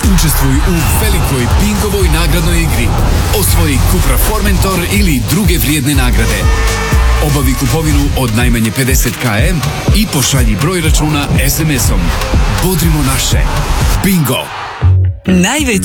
Učestvuj u velikoj bingovoj nagradnoj igri. Osvoji Cupra Formentor ili druge vrijedne nagrade. Obavi kupovinu od najmanje 50 km i pošalji broj računa SMS-om. Bodrimo naše. Bingo! Najveći